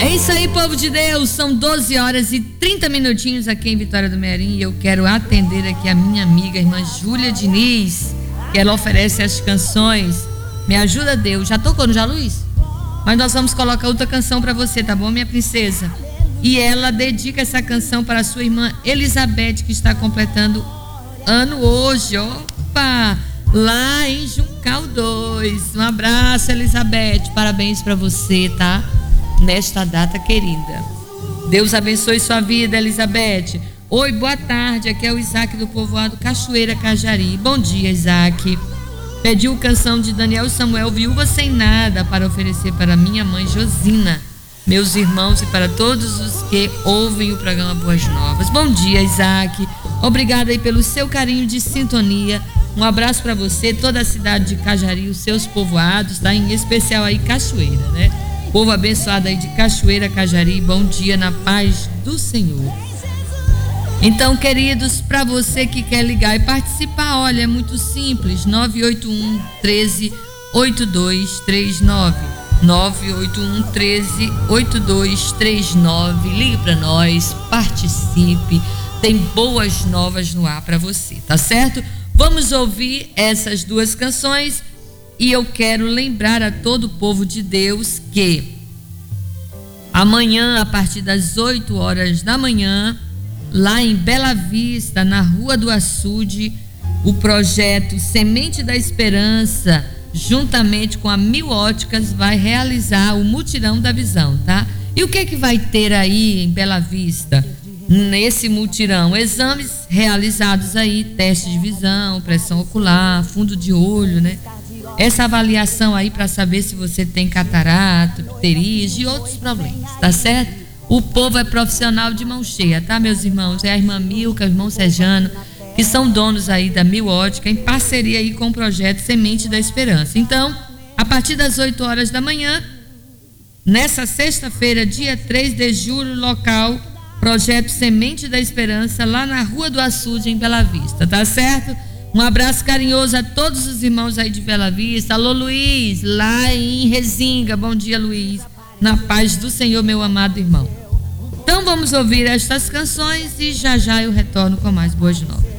É isso aí, povo de Deus, são 12 horas e 30 minutinhos aqui em Vitória do Mearim e eu quero atender aqui a minha amiga, a irmã Júlia Diniz, que ela oferece as canções. Me ajuda, Deus. Já tocou no Já, Luiz? Mas nós vamos colocar outra canção para você, tá bom, minha princesa? E ela dedica essa canção para a sua irmã Elizabeth, que está completando ano hoje, opa, lá em Juncal 2. Um abraço, Elizabeth, parabéns para você, tá? Nesta data querida. Deus abençoe sua vida, Elizabeth. Oi, boa tarde, aqui é o Isaac do povoado Cachoeira Cajari. Bom dia, Isaac. Pediu canção de Daniel Samuel, Viúva Sem Nada, para oferecer para minha mãe Josina, meus irmãos e para todos os que ouvem o programa Boas Novas. Bom dia, Isaac. Obrigada aí pelo seu carinho de sintonia. Um abraço para você, toda a cidade de Cajari, os seus povoados, tá? Em especial aí Cachoeira, né? Povo abençoado aí de Cachoeira, Cajari, bom dia na paz do Senhor. Então, queridos, para você que quer ligar e participar, olha, é muito simples, 981 13 8239, 981 13 8239, ligue para nós, participe, tem boas novas no ar para você, tá certo? Vamos ouvir essas duas canções. E eu quero lembrar a todo o povo de Deus que amanhã, a partir das 8 horas da manhã, lá em Bela Vista, na Rua do Açude, o projeto Semente da Esperança, juntamente com a Mil Óticas, vai realizar o Mutirão da Visão, tá? E o que é que vai ter aí em Bela Vista? Nesse mutirão, exames realizados aí, teste de visão, pressão ocular, fundo de olho, né? Essa avaliação aí para saber se você tem catarata, pteríase e outros problemas, tá certo? O povo é profissional de mão cheia, tá, meus irmãos? É a irmã Milka, o irmão Sejano, que são donos aí da Mil Ótica, em parceria aí com o projeto Semente da Esperança. Então, a partir das 8 horas da manhã, nessa sexta-feira, dia 3 de julho, local, projeto Semente da Esperança, lá na Rua do Açude, em Bela Vista, tá certo? Um abraço carinhoso a todos os irmãos aí de Bela Vista. Alô, Luiz, lá em Rezinga. Bom dia, Luiz. Na paz do Senhor, meu amado irmão. Então vamos ouvir estas canções e já já eu retorno com mais boas novas.